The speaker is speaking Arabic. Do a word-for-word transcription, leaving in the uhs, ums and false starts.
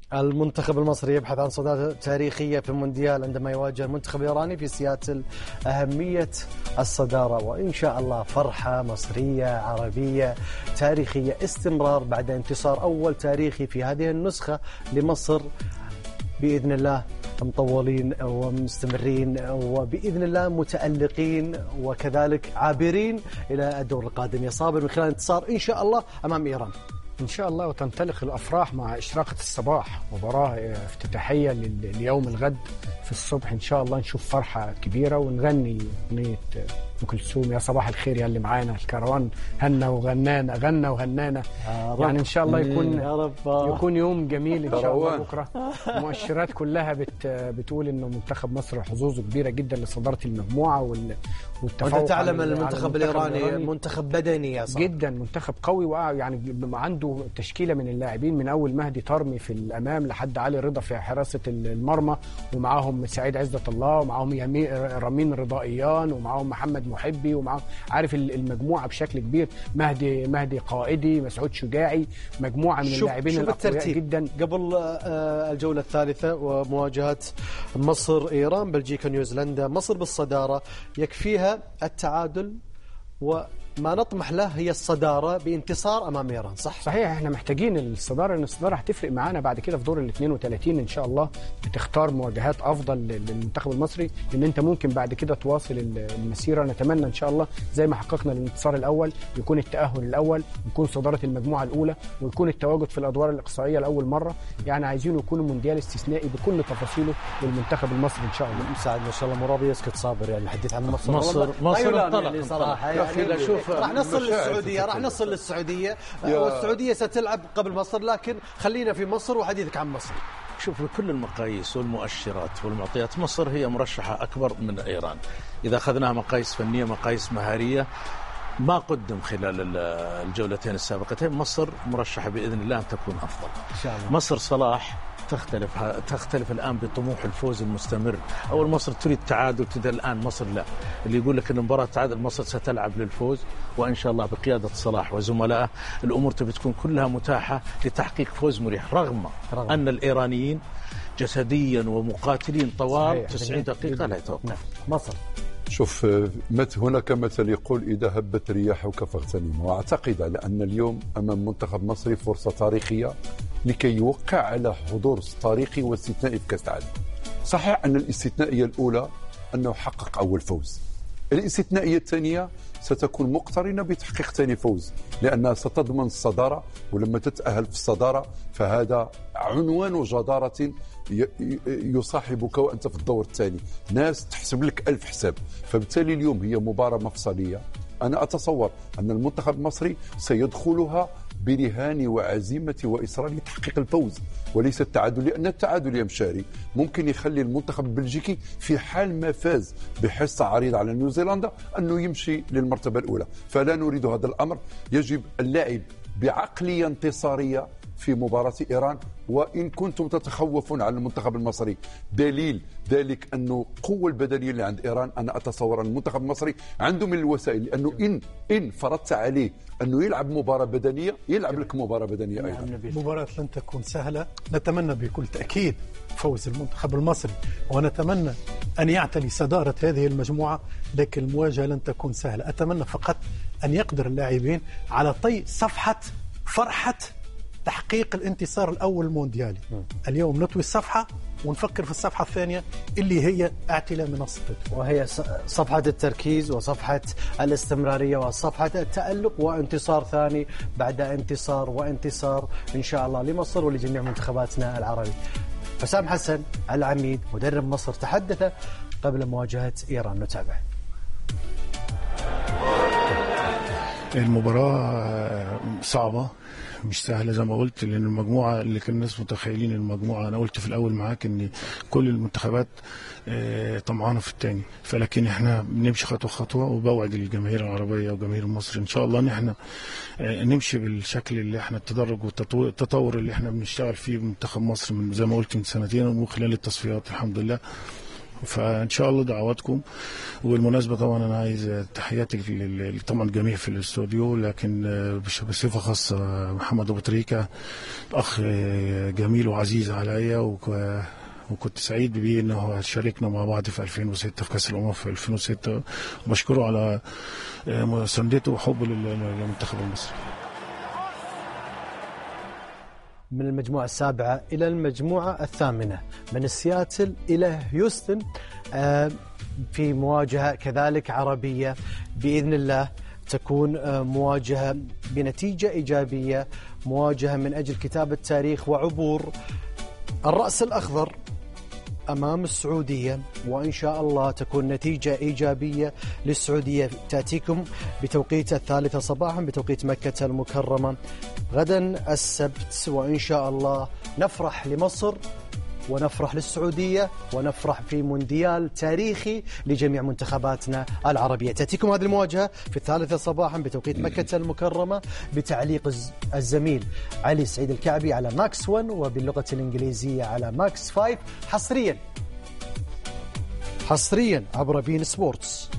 المنتخب المصري يبحث عن صدارة تاريخية في المونديال عندما يواجه المنتخب الإيراني في سياتل. أهمية الصدارة وإن شاء الله فرحة مصرية عربية تاريخية، استمرار بعد انتصار أول تاريخي في هذه النسخة لمصر بإذن الله، مطولين ومستمرين وبإذن الله متألقين وكذلك عابرين إلى الدور القادم يا صابر من خلال انتصار إن شاء الله أمام إيران إن شاء الله. وتنطلق الأفراح مع إشراقة الصباح، مباراة افتتاحية ليوم الغد في الصبح إن شاء الله. نشوف فرحة كبيرة ونغني أغنية أم كلثوم يا صباح الخير يا اللي معانا، الكروان هنا وغنانا غنى وهنانا. يعني إن شاء الله يكون يكون يوم جميل إن شاء الله بكرة. المؤشرات كلها بت بتقول إنه منتخب مصر حظوظه كبيرة جدا لصدارة المجموعة والتفوق. وأنت تعلم المنتخب الإيراني منتخب بدني يا صاحبي جدا، منتخب قوي يعني عنده تشكيلة من اللاعبين من أول مهدي طرمي في الأمام لحد علي رضا في حراسة المرمى، ومعاهم سعيد عزة الله، ومعاهم رامين رضائيان، ومعاهم محمد محبي، ومعاهم عارف المجموعة بشكل كبير، مهدي مهدي قائدي، مسعود شجاعي، مجموعة من اللاعبين الأقوياء جدا. قبل الجولة الثالثة ومواجهة مصر إيران بلجيكا نيوزيلندا، مصر بالصدارة يكفيها التعادل وما نطمح له هي الصدارة بانتصار أمام إيران، صح؟ صحيح، احنا محتاجين الصدارة، لأن الصدارة هتفرق معانا بعد كده في دور ال اثنين وثلاثين إن شاء الله. بتختار مواجهات أفضل للمنتخب المصري، لأن أنت ممكن بعد كده تواصل المسيرة. نتمنى إن شاء الله زي ما حققنا الانتصار الأول يكون التأهل الأول، ويكون صدارة المجموعة الأولى، ويكون التواجد في الأدوار الإقصائية لأول مرة. يعني عايزينه يكون مونديال استثنائي بكل تفاصيله للمنتخب المصري إن شاء الله. مساعد ما شاء الله مرابي يسكت صابر، يعني الحديث عن مصر مصر مصر انطلق صراحة. يعني شوف راح نصل للسعودية راح نصل للسعودية والسعودية ستلعب قبل مصر، لكن خلينا في مصر وحديثك عن مصر. شوف بكل المقاييس والمؤشرات والمعطيات مصر هي مرشحة أكبر من إيران. إذا أخذناها مقاييس فنية مقاييس مهارية ما قدم خلال الجولتين السابقتين، مصر مرشحة بإذن الله أن تكون أفضل إن شاء الله. مصر صلاح تختلف تختلف الآن بطموح الفوز المستمر. أول مصر تريد تعادل كذا، الآن مصر لا، اللي يقول لك أن المباراة تعادل مصر ستلعب للفوز، وإن شاء الله بقيادة صلاح وزملائه الأمور تبي تكون كلها متاحة لتحقيق فوز مريح، رغم, رغم أن الإيرانيين جسديا ومقاتلين طوال تسعين دقيقة لا يتوقف. مصر شوف هناك مثل يقول إذا هبت رياحك فاغتنم، وأعتقد على أن اليوم أمام منتخب مصري فرصة تاريخية لكي يوقع على حضور تاريخي واستثنائي في كأس العالم. صحيح أن الاستثنائية الأولى أنه حقق أول فوز، الاستثنائية الثانية ستكون مقترنة بتحقيق ثاني فوز، لأنها ستضمن الصدارة، ولما تتأهل في الصدارة فهذا عنوان جدارة يصاحبك وأنت في الدور الثاني، ناس تحسب لك ألف حساب. فبالتالي اليوم هي مباراة مفصلية. أنا أتصور أن المنتخب المصري سيدخلها برهان وعزيمة وإصرار لتحقيق الفوز وليس التعادل، لأن التعادل يا مشاري ممكن يخلي المنتخب البلجيكي في حال ما فاز بحصة عريضة على نيوزيلندا أنه يمشي للمرتبة الأولى. فلا نريد هذا الأمر، يجب اللعب بعقلية انتصارية في مباراة إيران. وإن كنتم تتخوفون على المنتخب المصري، دليل ذلك أنه القوة البدنية اللي عند إيران، أنا أتصور أن المنتخب المصري عنده من الوسائل، لأنه إن إن فرضت عليه أنه يلعب مباراة بدنية يلعب لك مباراة بدنية أيضا. مباراة لن تكون سهلة، نتمنى بكل تأكيد فوز المنتخب المصري، ونتمنى أن يعتلي صدارة هذه المجموعة، لكن المواجهة لن تكون سهلة. أتمنى فقط أن يقدر اللاعبين على طي صفحة فرحة تحقيق الانتصار الأول المونديالي. اليوم نطوي الصفحة ونفكر في الصفحة الثانية اللي هي اعتلاء منصة، وهي صفحة التركيز وصفحة الاستمرارية وصفحة التألق وانتصار ثاني بعد انتصار وانتصار إن شاء الله لمصر ولجميع منتخباتنا العربية. حسام حسن العميد مدرب مصر تحدث قبل مواجهة إيران، نتابع. المباراة صعبة مش سهلة زي ما قلت، لأن المجموعة اللي كان الناس متخيلين المجموعة، أنا قلت في الأول معاك إن كل المنتخبات طمعانة في الثاني، فلكن إحنا بنمشي خطوة خطوة، وبوعد الجماهير العربية وجماهير مصر إن شاء الله إن إحنا نمشي بالشكل اللي إحنا التدرج والتطور اللي إحنا بنشتغل فيه بمنتخب مصر من زي ما قلت من سنتين وخلال التصفيات الحمد لله. فان شاء الله دعواتكم. والمناسبه طبعا انا عايز تحياتي لل- طبعا الجميع في الاستوديو، لكن بش- بصفه خاصه محمد ابو تريكه، اخ جميل وعزيز عليا، وك- وكنت سعيد بيه انه شاركنا مع بعض في ألفين وستة في كاس الامم في ألفين وستة، وبشكره على مساندته وحبه لل- للمنتخب المصري. من المجموعة السابعة إلى المجموعة الثامنة، من سياتل إلى هيوستن، آه، في مواجهة كذلك عربية بإذن الله تكون آه، مواجهة بنتيجة إيجابية، مواجهة من أجل كتابة تاريخ وعبور الرأس الأخضر أمام السعودية، وإن شاء الله تكون نتيجة إيجابية للسعودية. تأتيكم بتوقيت الثالثة صباحا بتوقيت مكة المكرمة غدا السبت، وإن شاء الله نفرح لمصر ونفرح للسعودية ونفرح في مونديال تاريخي لجميع منتخباتنا العربية. تأتيكم هذه المواجهة في الثالثة صباحا بتوقيت مكة المكرمة بتعليق الزميل علي سعيد الكعبي على ماكس ون، وباللغة الإنجليزية على ماكس فايف، حصريا حصريا عبر بين سبورتس.